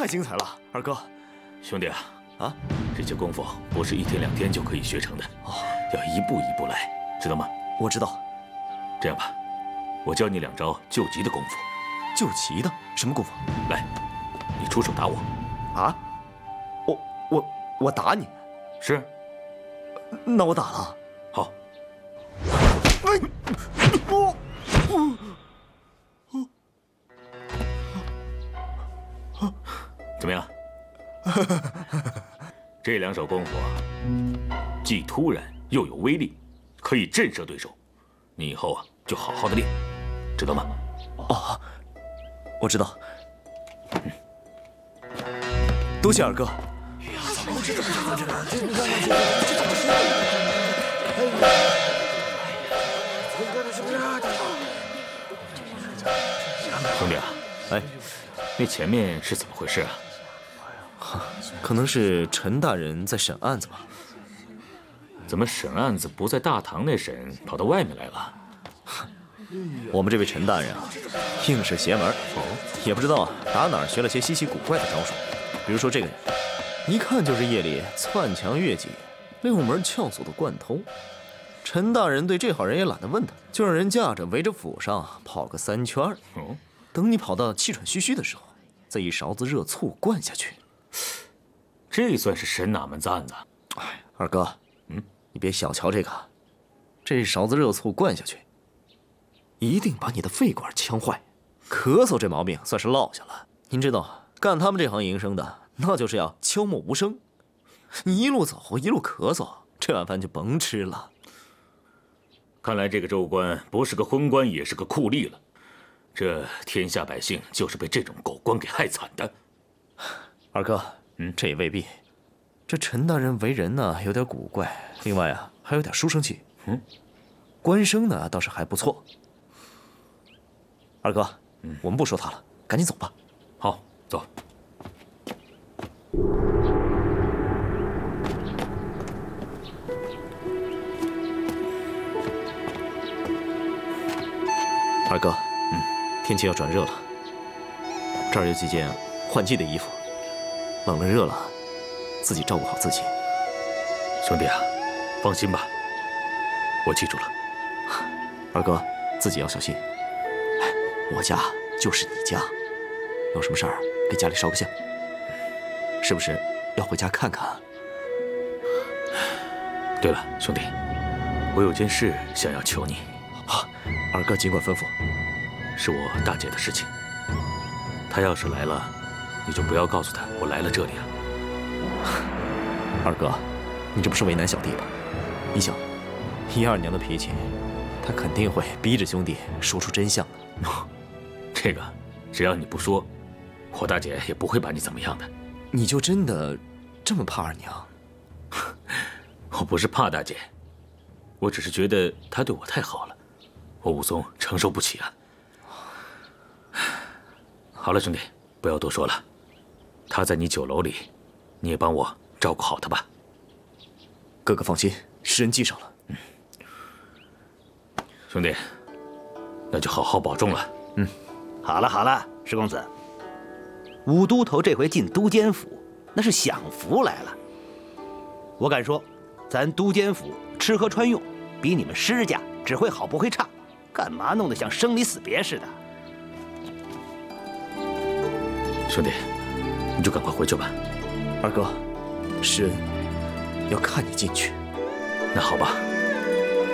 太精彩了，二哥。 兄弟啊，这些功夫不是1天2天就可以学成的，要一步一步来，知道吗？ 我知道。 这样吧，我教你2招救急的功夫。 救急的？什么功夫？ 来，你出手打我。 啊？我打你？ 是。 那我打了。 好。怎么样？这2手功夫啊，既突然又有威力，可以震慑对手。你以后啊，就好好的练，知道吗？ 哦，我知道。多谢二哥。 兄弟啊， 哎， 那前面是怎么回事啊？ 可能是陈大人在审案子吧？ 怎么审案子不在大堂内审，跑到外面来了？ 我们这位陈大人啊，硬是邪门也不知道打哪儿学了些稀奇古怪的招数。比如说这个人，一看就是夜里窜墙越脊、6门撬锁的惯偷。陈大人对这号人也懒得问他，就让人架着围着府上跑个3圈。等你跑到气喘吁吁的时候，再一勺子热醋灌下去。 这算是审哪门子案子？ 哎，二哥，你别小瞧这个，这一勺子热醋灌下去，一定把你的肺管呛坏，咳嗽这毛病算是落下了。您知道，干他们这行营生的，那就是要悄默无声。你一路走一路咳嗽，这碗饭就甭吃了。 看来这个州官不是个昏官，也是个酷吏了。这天下百姓就是被这种狗官给害惨的。 二哥，这也未必。这陈大人为人呢有点古怪，另外啊还有点书生气。官声呢倒是还不错。二哥，我们不说他了，赶紧走吧。 好，走。 二哥，天气要转热了，这儿有几件换季的衣服，冷了热了，自己照顾好自己。 兄弟啊，放心吧，我记住了。 二哥，自己要小心。哎，我家就是你家，有什么事儿给家里捎个信，是不是要回家看看？ 对了，兄弟，我有件事想要求你。 好，二哥尽管吩咐。 是我大姐的事情，她要是来了，你就不要告诉她我来了这里啊。 二哥，你这不是为难小弟吧？你想，一二娘的脾气，她肯定会逼着兄弟说出真相的。 这个，只要你不说，我大姐也不会把你怎么样的。 你就真的这么怕二娘？ 我不是怕大姐，我只是觉得她对我太好了，我武松承受不起啊。好了，兄弟，不要多说了。她在你酒楼里，你也帮我照顾好她吧。 哥哥放心，师恩记上了。 兄弟，那就好好保重了。 好了好了，石公子，武都头这回进都监府，那是享福来了。我敢说，咱都监府吃喝穿用，比你们施家只会好不会差，干嘛弄得像生离死别似的？ 兄弟，你就赶快回去吧。 二哥，师恩要看你进去。 那好吧。